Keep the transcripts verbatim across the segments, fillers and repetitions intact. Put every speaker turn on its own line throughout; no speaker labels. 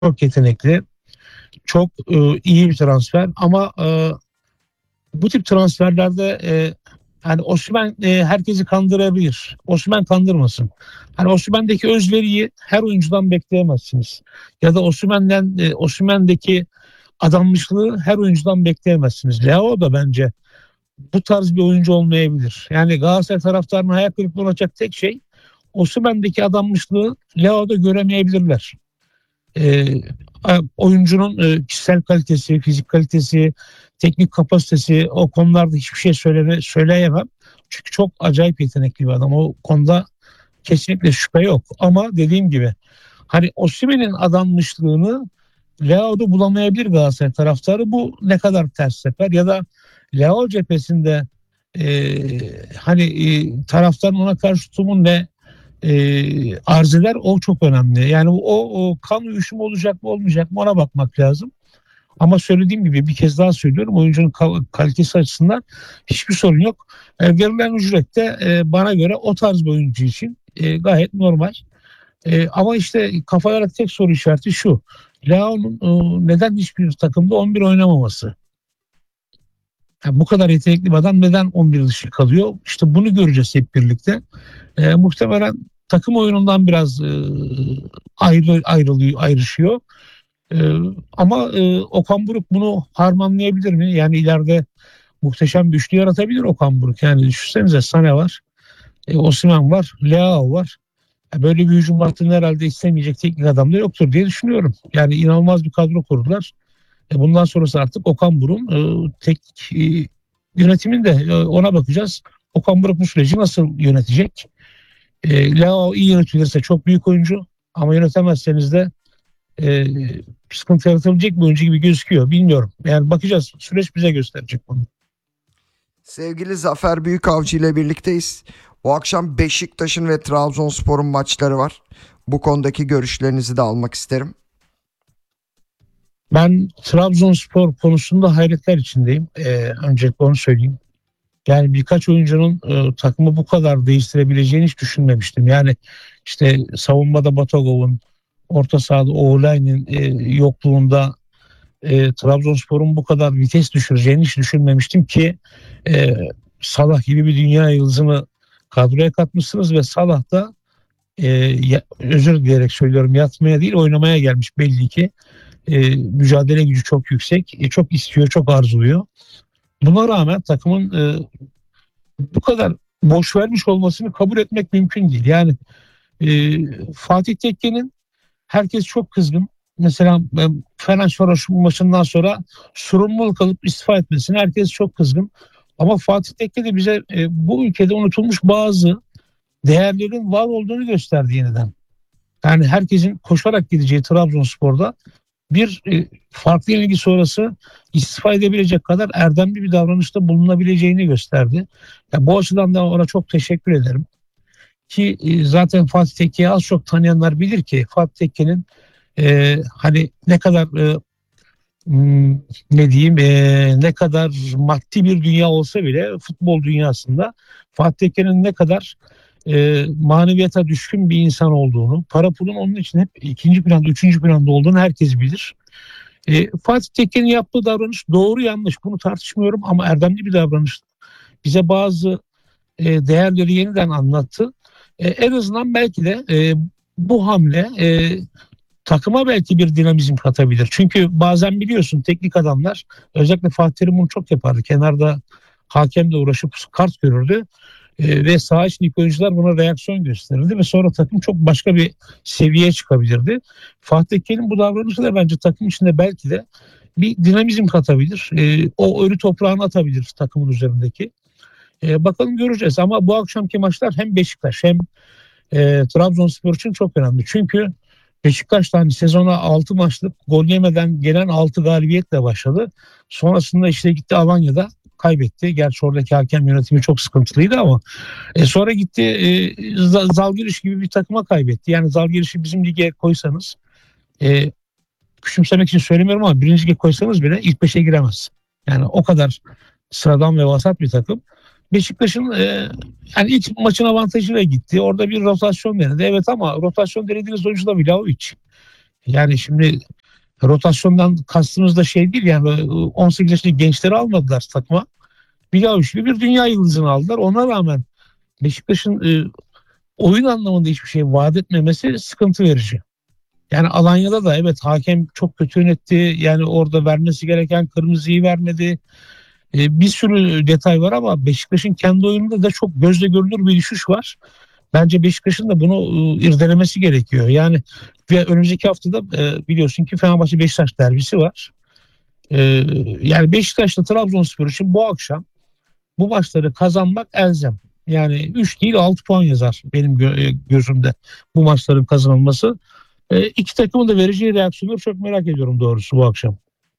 çok yetenekli, çok e, iyi bir transfer ama e, bu tip transferlerde e, hani Osimhen e, herkesi kandırabilir. Osimhen kandırmasın. Hani Osimhen'deki özveriyi her oyuncudan bekleyemezsiniz. Ya da Osimhen'den e, Osimhen'deki adanmışlığı her oyuncudan bekleyemezsiniz. Leao da bence bu tarz bir oyuncu olmayabilir. Yani Galatasaray taraftarının hayal kırıklığına olacak tek şey Osimhen'deki adanmışlığı Leao'da göremeyebilirler. E, Oyuncunun e, kişisel kalitesi, fizik kalitesi, teknik kapasitesi o konularda hiçbir şey söyleme, söyleyemem. Çünkü çok acayip yetenekli bir adam. O konuda kesinlikle şüphe yok. Ama dediğim gibi hani Osimhen'in adanmışlığını Leao'da bulamayabilir Galatasaray taraftarı. Bu ne kadar ters sefer ya da Leao cephesinde e, hani e, taraftarın ona karşı tutumu ne e, arz eder, o çok önemli. Yani o, o kan uyuşumu olacak mı olmayacak mı ona bakmak lazım. Ama söylediğim gibi bir kez daha söylüyorum, oyuncunun kalitesi açısından hiçbir sorun yok. E, verilen ücret de e, bana göre o tarz bir oyuncu için e, gayet normal. E, ama işte kafaya tek soru işareti şu. Leao'nun e, neden hiçbir takımda on bir oynamaması? Yani bu kadar yetenekli bir adam neden on bir dışı kalıyor? İşte bunu göreceğiz hep birlikte. E, muhtemelen takım oyunundan biraz e, ayrı ayrılıyor, ayrışıyor. E, ama e, Okan Buruk bunu harmanlayabilir mi? Yani ileride muhteşem bir üçlü yaratabilir Okan Buruk. Yani düşünsenize, Sané var, e, Osimhen var, Leao var. Ya böyle bir hücum hattını herhalde istemeyecek teknik adam da yoktur diye düşünüyorum. Yani inanılmaz bir kadro kurdular. E, bundan sonrası artık Okan Buruk'un e, teknik e, yönetiminde e, ona bakacağız. Okan Buruk bu süreci nasıl yönetecek? E, Leao iyi yönetilirse çok büyük oyuncu, ama yönetemezseniz de e, sıkıntı yaratabilecek bir oyuncu gibi gözüküyor. Bilmiyorum. Yani bakacağız. Süreç bize gösterecek bunu.
Sevgili Zafer Büyükavcı ile birlikteyiz. Bu akşam Beşiktaş'ın ve Trabzonspor'un maçları var. Bu konudaki görüşlerinizi de almak isterim.
Ben Trabzonspor konusunda hayretler içindeyim. Ee, öncelikle onu söyleyeyim. Yani birkaç oyuncunun e, takımı bu kadar değiştirebileceğini hiç düşünmemiştim. Yani işte savunmada Batagov'un, orta sahada Oğulay'ın e, yokluğunda e, Trabzonspor'un bu kadar vites düşüreceğini hiç düşünmemiştim ki e, Salah gibi bir dünya yıldızını kadroya katmışsınız ve Salah da e, ya, özür dileyerek söylüyorum, yatmaya değil oynamaya gelmiş belli ki. E, mücadele gücü çok yüksek. E, çok istiyor, çok arzuluyor. Buna rağmen takımın e, bu kadar boş vermiş olmasını kabul etmek mümkün değil. Yani e, Fatih Tekke'nin herkes çok kızgın. Mesela ben Fenerbahçe maçından sonra sorumluluk alıp istifa etmesine herkes çok kızgın. Ama Fatih Tekke de bize e, bu ülkede unutulmuş bazı değerlerin var olduğunu gösterdi yeniden. Yani herkesin koşarak gideceği Trabzonspor'da bir e, farklı yenilgi sonrası istifa edebilecek kadar erdemli bir davranışta bulunabileceğini gösterdi. Ya, bu açıdan da ona çok teşekkür ederim. Ki e, zaten Fatih Tekke'yi az çok tanıyanlar bilir ki Fatih Tekke'nin e, hani ne kadar e, hmm, ne diyeyim e, ne kadar maddi bir dünya olsa bile futbol dünyasında Fatih Tekke'nin ne kadar e, maneviyata düşkün bir insan olduğunu, para pulun onun için hep ikinci planda, üçüncü planda olduğunu herkes bilir. E, Fatih Tekke'nin yaptığı davranış doğru yanlış bunu tartışmıyorum, ama erdemli bir davranış. Bize bazı e, değerleri yeniden anlattı. E, en azından belki de e, bu hamle e, takıma belki bir dinamizm katabilir. Çünkü bazen biliyorsun teknik adamlar, özellikle Fatih Terim bunu çok yapardı. Kenarda hakemle uğraşıp kart görürdü. E, ve saha içindeki oyuncular buna reaksiyon gösterirdi ve sonra takım çok başka bir seviyeye çıkabilirdi. Fatih Tekke'nin bu davranışı da bence takım içinde belki de bir dinamizm katabilir. E, o ölü toprağını atabilir takımın üzerindeki. E, bakalım, göreceğiz, ama bu akşamki maçlar hem Beşiktaş hem e, Trabzonspor için çok önemli. Çünkü Beşiktaş da hani sezona altı maçlık gol yemeden gelen altı galibiyetle başladı. Sonrasında işte gitti Alanya'da kaybetti. Gerçi oradaki hakem yönetimi çok sıkıntılıydı, ama e, sonra gitti e, Zalgiris gibi bir takıma kaybetti. Yani Zalgiris'i bizim lige koysanız, e, küçümsemek için söylemiyorum ama birinci lige koysanız bile ilk beşe giremez. Yani o kadar sıradan ve vasat bir takım. Beşiktaş'ın e, yani ilk maçın avantajıyla gitti. Orada bir rotasyon denedi. Evet, ama rotasyon denediğiniz oyuncu da Vlahovic. Yani şimdi rotasyondan kastımız da şey değil yani böyle on sekiz yaşındaki gençleri almadılar takıma. Bilavuş gibi bir dünya yıldızını aldılar. Ona rağmen Beşiktaş'ın e, oyun anlamında hiçbir şey vaat etmemesi sıkıntı verici. Yani Alanya'da da evet hakem çok kötü yönetti. Yani orada vermesi gereken kırmızıyı vermedi. E, bir sürü detay var ama Beşiktaş'ın kendi oyununda da çok gözle görülür bir düşüş var. Bence Beşiktaş'ın da bunu e, irdelemesi gerekiyor. Yani ve önümüzdeki haftada e, biliyorsun ki Fenerbahçe Beşiktaş derbisi var. E, Yani Beşiktaş'la Trabzonspor için bu akşam bu maçları kazanmak elzem. Yani üç değil altı puan yazar benim gö- e, gözümde bu maçların kazanılması. E, iki takımın da vereceği reaksiyonu çok merak ediyorum doğrusu bu akşam.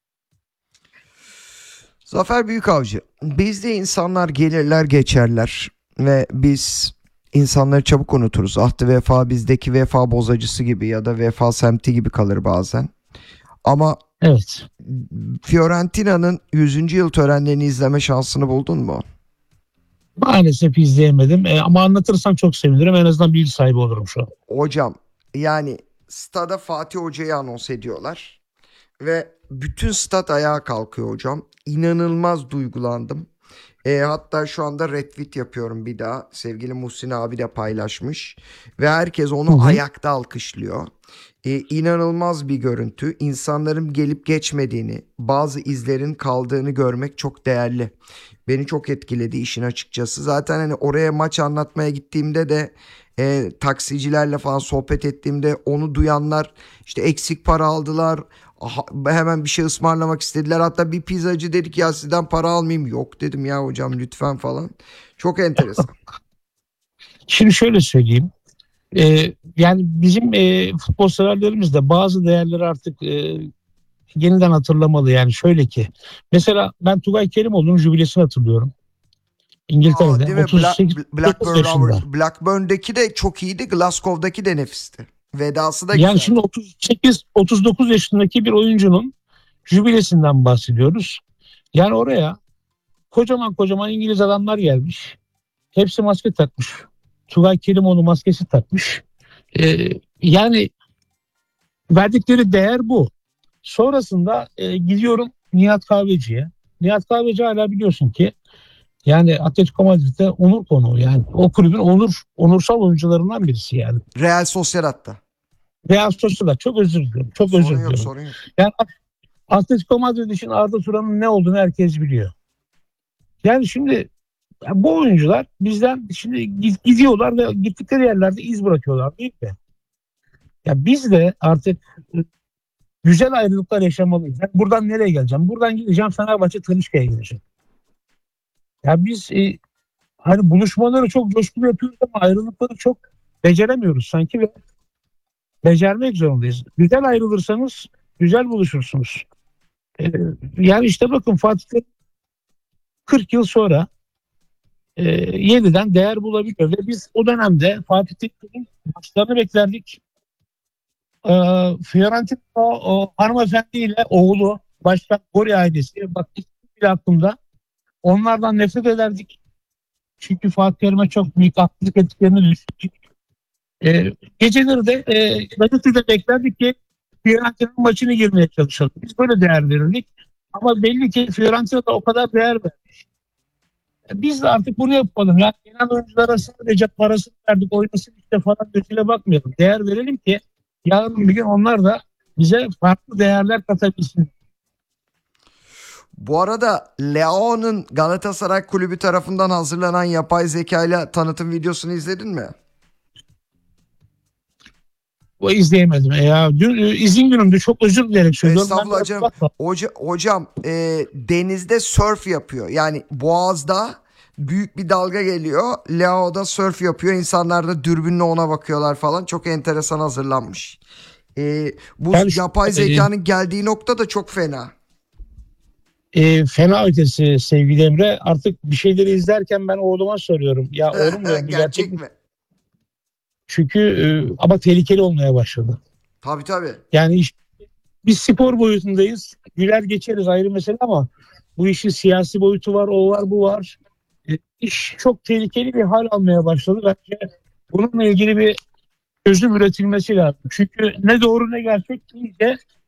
Zafer Büyükavcı, bizde insanlar gelirler geçerler ve biz insanları çabuk unuturuz. Ahdi vefa bizdeki vefa bozacısı gibi ya da vefa semti gibi kalır bazen. Ama
Evet.
Fiorentina'nın yüzüncü yıl törenlerini izleme şansını buldun mu?
Maalesef izleyemedim E, ama anlatırsan çok sevinirim. En azından bilgi sahibi olurum şu an.
Hocam, yani stada Fatih Hoca'yı anons ediyorlar ve bütün stat ayağa kalkıyor hocam. İnanılmaz duygulandım. E, hatta şu anda retweet yapıyorum bir daha. Sevgili Muhsin abi de paylaşmış. Ve herkes
Hı
onu
hı.
ayakta alkışlıyor. E, inanılmaz bir görüntü. İnsanların gelip geçmediğini, bazı izlerin kaldığını görmek çok değerli. Beni çok etkiledi işin açıkçası. Zaten hani oraya maç anlatmaya gittiğimde de e, taksicilerle falan sohbet ettiğimde onu duyanlar işte eksik para aldılar. Aha, hemen bir şey ısmarlamak istediler. Hatta bir pizzacı dedik ya sizden para almayayım. Yok dedim ya hocam lütfen falan. Çok enteresan.
Şimdi şöyle söyleyeyim. E, yani bizim e, futbol severlerimiz de bazı değerleri artık e, yeniden hatırlamalı. Yani şöyle ki mesela ben Tugay Kerimoğlu'nun jübilesini hatırlıyorum.
Aa,
İngiltere'de
değil mi? Black,
otuz sekiz otuz
Blackburn Rovers.
yaşında.
Blackburn'daki de çok iyiydi. Glasgow'daki de nefisti. Vedası da
Yani şimdi
güzeldi.
otuz sekiz otuz dokuz yaşındaki bir oyuncunun jübilesinden bahsediyoruz. Yani oraya kocaman kocaman İngiliz adamlar gelmiş. Hepsi maske takmış. Tugay Kerimoğlu maskesi takmış. Ee, Yani verdikleri değer bu. Sonrasında e, gidiyorum Nihat Kahveci'ye. Nihat Kahveci hala biliyorsun ki yani Atletico Madrid'de onur konuğu yani. O kulübün onur onursal oyuncularından birisi yani.
Real Sociedad'da.
Real Sociedad çok özür diliyorum. Çok
Sorun
özür
yok,
diliyorum.
sorun yok.
Yani Atletico Madrid için Arda Turan'ın ne olduğunu herkes biliyor. Yani şimdi ya bu oyuncular bizden şimdi gidiyorlar ve gittikleri yerlerde iz bırakıyorlar değil mi? Ya biz de artık güzel ayrılıklar yaşamalıyız. Yani buradan nereye geleceğim? Buradan gideceğim Fenerbahçe Talisca'ya gideceğim. Ya biz e, hani buluşmaları çok coşkulu yapıyoruz ama ayrılıkları çok beceremiyoruz sanki ve becermek zorundayız. Güzel ayrılırsanız güzel buluşursunuz. E, Yani işte bakın Fatih Terim kırk yıl sonra e, yeniden değer bulabiliyor ve biz o dönemde Fatih Terim'in maçlarını beklerdik. E, Fiorentina o, o hanımefendiyle oğlu başkan Gori ailesi bak ismi bile aklımda. Onlardan nefret ederdik. Çünkü Fatih Terim'e çok büyük haksızlık ettiklerini düşündük. E, Geceleri de e, gazetede beklerdik ki Fiorentina'nın maçını girmeye çalışalım. Biz böyle değer verirdik. Ama belli ki Fiorentina da o kadar değer vermiş. E, Biz de artık bunu yapalım. Yani gelen oyunculara sadece parasını verdik, oynasın işte falan gözüyle bakmayalım. Değer verelim ki yarın bir gün onlar da bize farklı değerler katabilsin.
Bu arada Leao'nun Galatasaray Kulübü tarafından hazırlanan yapay zeka ile tanıtım videosunu izledin mi?
O izleyemedim. E ya dün e, izin günümdü. Çok özür dilerim söylüyorum. Ben
Estağfurullah
biraz
canım.
bakma.
Hoca, hocam e, denizde surf yapıyor. Yani Boğaz'da büyük bir dalga geliyor. Leao'da surf yapıyor. İnsanlar da dürbünle ona bakıyorlar falan. Çok enteresan hazırlanmış. E, bu
Yani şu,
yapay
e,
zekanın geldiği nokta da çok fena.
e, fena ötesi sevgili Emre. Artık bir şeyleri izlerken ben oğluma soruyorum. Ya oğlum diyorum bu gerçek
Gerçek
mi?
mi?
Çünkü e, ama tehlikeli olmaya başladı.
Tabii tabii.
Yani iş, biz spor boyutundayız. Güler geçeriz ayrı mesele ama bu işin siyasi boyutu var, o var, bu var. E, iş çok tehlikeli bir hal almaya başladı. Bence bununla ilgili bir çözüm üretilmesi lazım. Çünkü ne doğru ne gerçek iyice